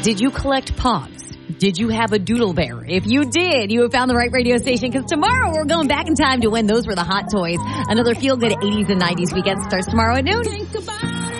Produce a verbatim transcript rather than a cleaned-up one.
Did you collect Pogs? Did you have a Doodle Bear? If you did, you have found the right radio station, because tomorrow we're going back in time to when those were the hot toys. Another feel-good eighties and nineties weekend starts tomorrow at noon.